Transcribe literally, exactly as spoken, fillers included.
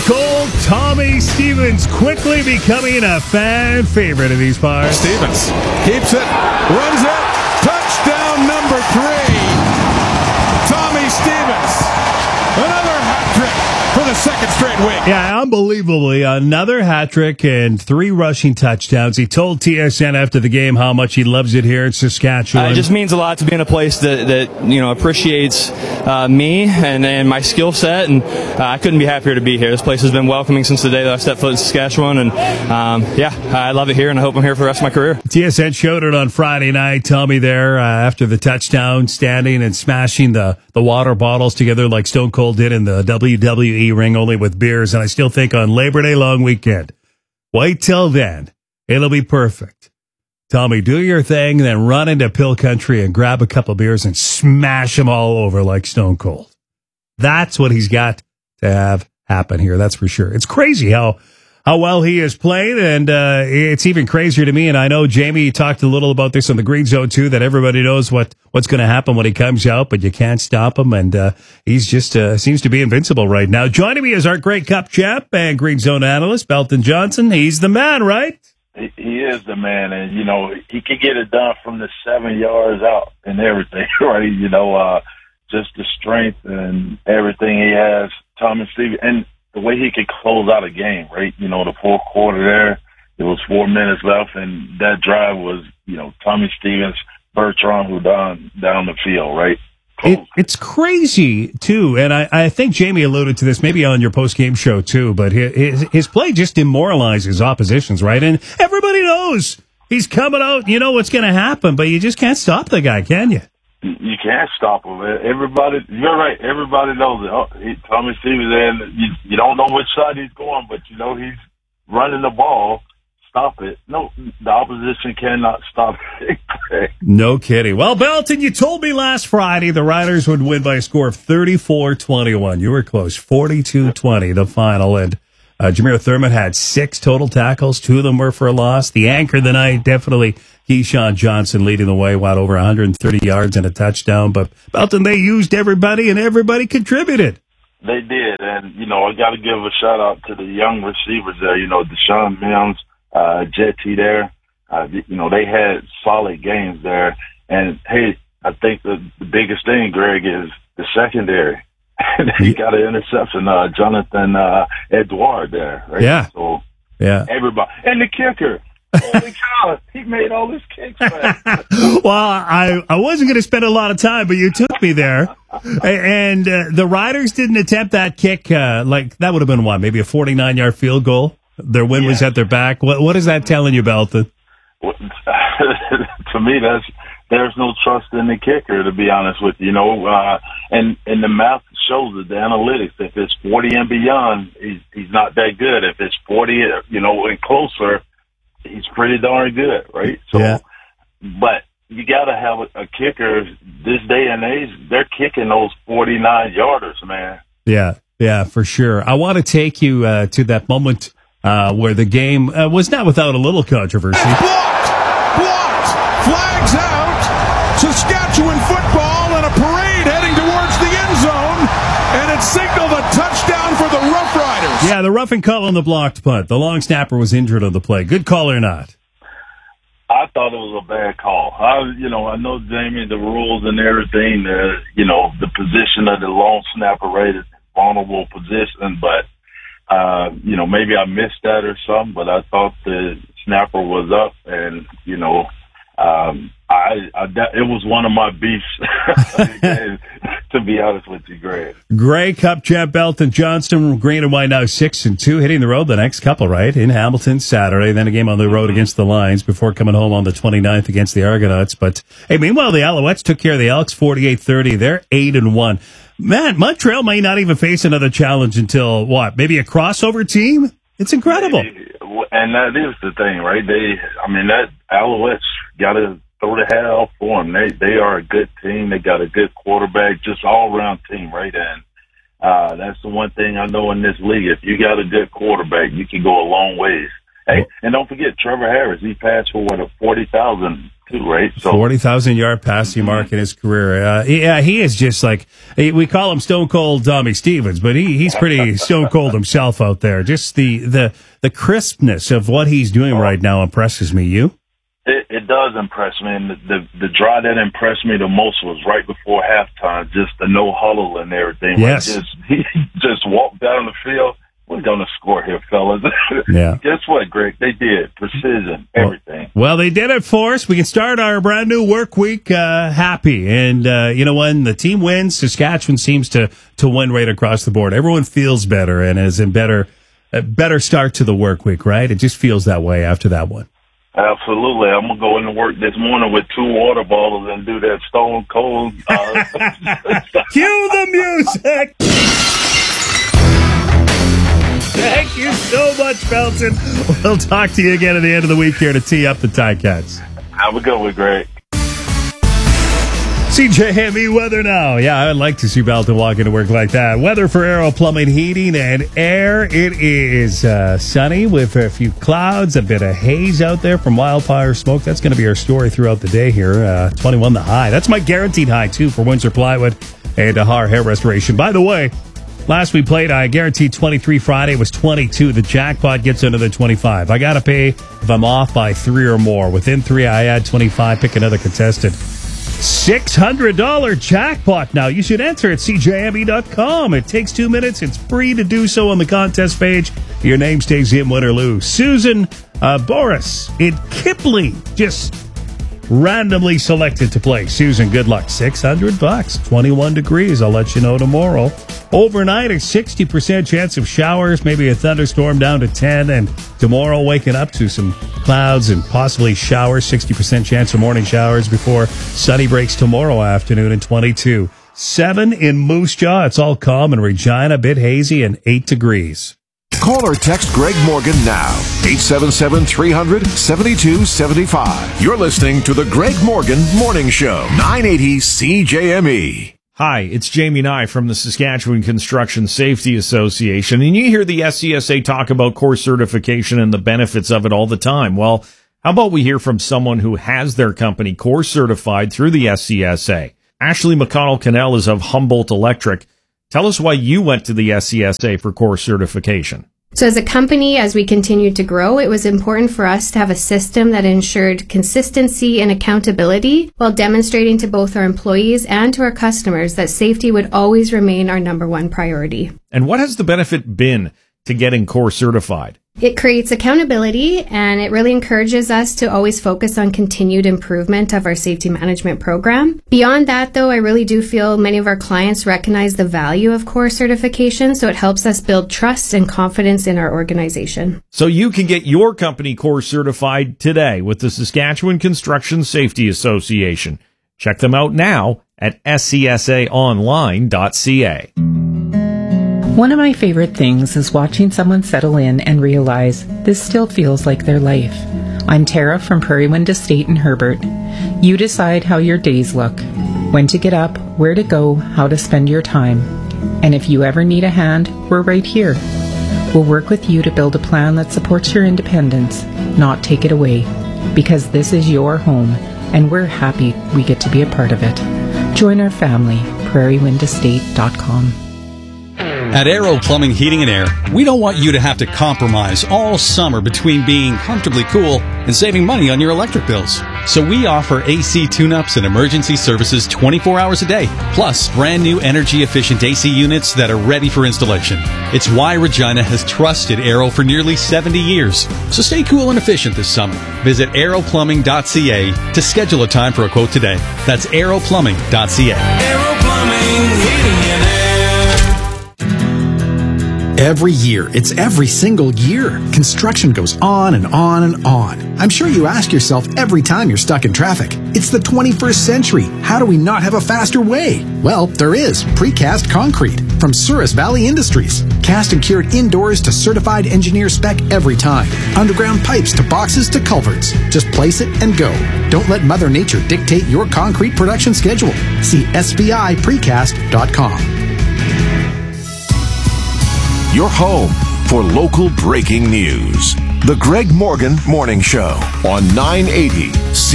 Cold Tommy Stevens quickly becoming a fan favorite of these parts. Stevens keeps it, runs it, touchdown number three. Tommy Stevens, another hat trick for the second straight week. Yeah, unbelievably, another hat trick and three rushing touchdowns. He told T S N after the game how much he loves it here in Saskatchewan. Uh, it just means a lot to be in a place that, that you know appreciates uh, me and, and my skill set, and uh, I couldn't be happier to be here. This place has been welcoming since the day that I stepped foot in Saskatchewan, and um, yeah, I love it here, and I hope I'm here for the rest of my career. T S N showed it on Friday night. Tommy there uh, after the touchdown, standing and smashing the, the water bottles together like Stone Cold did in the W W E ring, only with beers. And I still think on Labor Day long weekend, wait till then, it'll be perfect. Tommy, do your thing, then run into Pill Country and grab a couple beers and smash them all over like Stone Cold. That's what he's got to have happen here. That's for sure. It's crazy how how well he is playing, and uh, it's even crazier to me. And I know Jamie talked a little about this on the Green Zone too, that everybody knows what what's going to happen when he comes out, but you can't stop him, and uh, he's just uh, seems to be invincible right now. Joining me is our Grey Cup champ and Green Zone analyst, Belton Johnson. He's the man, right? He, he is the man, and you know he can get it done from the seven yards out and everything, right? You know, uh, just the strength and everything he has. Tommy Stevens, and the way he could close out a game, right? You know, the fourth quarter there, there was four minutes left, and that drive was, you know, Tommy Stevens, Bertrand, who down down the field, right? It, it's crazy, too, and I, I think Jamie alluded to this maybe on your post-game show, too, but his, his play just demoralizes oppositions, right? And everybody knows he's coming out, you know what's going to happen, but you just can't stop the guy, can you? You can't stop him. Everybody, you're right. Everybody knows it. Oh, he, Tommy Stevens, and you, you don't know which side he's going, but you know he's running the ball. Stop it. No, the opposition cannot stop it. No kidding. Well, Belton, you told me last Friday the Riders would win by a score of thirty-four twenty-one. You were close. forty-two twenty, the final. And uh, Jameer Thurman had six total tackles. Two of them were for a loss. The anchor of the night, definitely Keyshawn Johnson leading the way, what, over one hundred thirty yards and a touchdown. But, Belton, they used everybody, and everybody contributed. They did. And, you know, I got to give a shout-out to the young receivers there. You know, Deshaun Mims, uh, Jetty there. Uh, you know, they had solid games there. And, hey, I think the, the biggest thing, Greg, is the secondary. He got an interception, uh, Jonathan uh, Edouard there. Right? Yeah. So, yeah. Everybody. And the kicker. Holy cow, he made all his kicks back. Well, I, I wasn't going to spend a lot of time, but you took me there. And uh, the Riders didn't attempt that kick. Uh, like, that would have been what, maybe a forty-nine-yard field goal? Their win yeah. was at their back. What, what is that telling you, Belton? To me, that's there's no trust in the kicker, to be honest with you. You know, uh, and, and the math shows it, the analytics. If it's forty and beyond, he's, he's not that good. If it's forty, you know, and closer, he's pretty darn good, right? So, yeah. But you got to have a, a kicker this day and age. They're kicking those forty-nine yarders, man. Yeah, yeah, for sure. I want to take you uh, to that moment uh, where the game uh, was not without a little controversy. Blocked! Blocked! Flags out! Saskatchewan football and a parade heading towards the end zone, and it signaled a touchdown for the Rough Riders. Yeah, the roughing call on the blocked punt. The long snapper was injured on the play. Good call or not? I thought it was a bad call. I, you know, I know, Jamie, the rules and everything, uh, you know, the position of the long snapper right is a vulnerable position, but, uh, you know, maybe I missed that or something, but I thought the snapper was up and, you know, um, I, I, that, it was one of my beefs, to be honest with you, Greg. Grey Cup champ Belton Johnston, green and white now six and two, hitting the road the next couple, right? In Hamilton Saturday, then a game on the road against the Lions before coming home on the twenty-ninth against the Argonauts. But hey, meanwhile, the Alouettes took care of the Elks forty-eight thirty. They're eight and one. Man, Montreal may not even face another challenge until what? Maybe a crossover team? It's incredible. And that is the thing, right? They, I mean, that Alouettes got to throw the hat off for them. They, they are a good team. They got a good quarterback, just all around team, right? And, uh, that's the one thing I know in this league. If you got a good quarterback, you can go a long ways. Hey, and don't forget Trevor Harris. He passed for what, a forty thousand too, right? So forty thousand yard passing mark in his career. Uh, yeah, he is just like, we call him Stone Cold Tommy Stevens, but he, he's pretty stone cold himself out there. Just the, the, the crispness of what he's doing right now impresses me. You? It, it does impress me, and the, the the drive that impressed me the most was right before halftime, just the no huddle and everything. Yes. Like just, he just walked down the field. We're going to score here, fellas. Yeah. Guess what, Greg? They did. Precision, everything. Well, they did it for us. We can start our brand new work week uh, happy. And, uh, you know, when the team wins, Saskatchewan seems to, to win right across the board. Everyone feels better and is in better, a better start to the work week, right? It just feels that way after that one. Absolutely. I'm going to go into work this morning with two water bottles and do that stone cold. Uh, Cue the music. Thank you so much, Felton. We'll talk to you again at the end of the week here to tee up the Ticats. Have a good one, Greg. C J M E weather now. Yeah, I would like to see Belton walk into work like that. Weather for Aero Plumbing, Heating, and Air. It is uh, sunny with a few clouds, a bit of haze out there from wildfire smoke. That's going to be our story throughout the day here. Uh, twenty-one the high. That's my guaranteed high, too, for Windsor Plywood and Ahar Hair Restoration. By the way, last we played, I guaranteed twenty-three Friday. It was twenty-two. The jackpot gets another twenty-five. I got to pay if I'm off by three or more. Within three, I add twenty-five. Pick another contestant. six hundred dollars jackpot now. You should enter at C J M E dot com. It takes two minutes. It's free to do so on the contest page. Your name stays in, win or lose. Susan uh, Boris in Kipling just randomly selected to play. Susan, good luck. six hundred bucks. twenty-one degrees. I'll let you know tomorrow. Overnight, a sixty percent chance of showers, maybe a thunderstorm down to ten, and tomorrow waking up to some clouds and possibly showers, sixty percent chance of morning showers before sunny breaks tomorrow afternoon and twenty-two. seven in Moose Jaw. It's all calm in Regina, a bit hazy, and eight degrees. Call or text Greg Morgan now. eight seven seven, three hundred, seventy-two seventy-five. You're listening to the Greg Morgan Morning Show. nine eighty C J M E. Hi, it's Jamie Nye from the Saskatchewan Construction Safety Association, and you hear the S C S A talk about course certification and the benefits of it all the time. Well, how about we hear from someone who has their company course certified through the S C S A? Ashley McConnell-Cannell is of Humboldt Electric. Tell us why you went to the S C S A for course certification. So as a company, as we continued to grow, it was important for us to have a system that ensured consistency and accountability while demonstrating to both our employees and to our customers that safety would always remain our number one priority. And what has the benefit been to getting course certified? It creates accountability, and it really encourages us to always focus on continued improvement of our safety management program. Beyond that, though, I really do feel many of our clients recognize the value of course certification, so it helps us build trust and confidence in our organization. So you can get your company course certified today with the Saskatchewan Construction Safety Association. Check them out now at s c s a online dot c a. One of my favorite things is watching someone settle in and realize this still feels like their life. I'm Tara from Prairie Wind Estate in Herbert. You decide how your days look, when to get up, where to go, how to spend your time. And if you ever need a hand, we're right here. We'll work with you to build a plan that supports your independence, not take it away. Because this is your home, and we're happy we get to be a part of it. Join our family, prairie wind estate dot com. At Aero Plumbing, Heating, and Air, we don't want you to have to compromise all summer between being comfortably cool and saving money on your electric bills. So we offer A C tune-ups and emergency services twenty-four hours a day, plus brand new energy-efficient A C units that are ready for installation. It's why Regina has trusted Aero for nearly seventy years. So stay cool and efficient this summer. Visit aero plumbing dot c a to schedule a time for a quote today. That's aero plumbing dot c a. Aero Plumbing, Heating, and Air. Every year, it's every single year. Construction goes on and on and on. I'm sure you ask yourself every time you're stuck in traffic, it's the twenty-first century. How do we not have a faster way? Well, there is precast concrete from Souris Valley Industries. Cast and cured indoors to certified engineer spec every time. Underground pipes to boxes to culverts. Just place it and go. Don't let Mother Nature dictate your concrete production schedule. See s v i precast dot com. Your home for local breaking news. The Greg Morgan Morning Show on nine eighty C